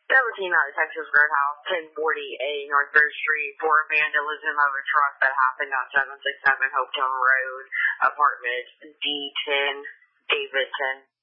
17 out of Texas Roadhouse, 1040A North 3rd Street for vandalism of a truck that happened on 767 Hopetown Road, apartment D10, Davidson.